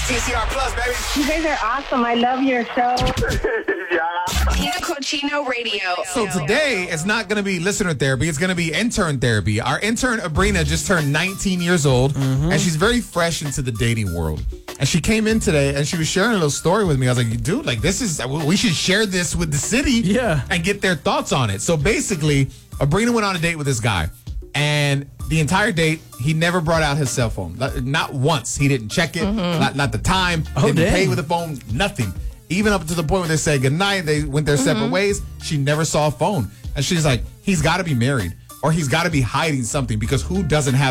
TCR Plus, baby. You guys are awesome. I love your show. Tina Cochino Radio. So today, it's not going to be listener therapy. It's going to be intern therapy. Our intern, Abrina, just turned 19 years old, and she's very fresh into the dating world. And she came in today, and she was sharing a little story with me. I was like, dude, like, we should share this with the city and get their thoughts on it. So basically, Abrina went on a date with this guy. And the entire date, he never brought out his cell phone. Not once. He didn't check it. Not the time. Didn't pay with the phone. Nothing. Even up to the point where they said goodnight, they went their separate ways. She never saw a phone. And she's like, he's got to be married or he's got to be hiding something because who doesn't have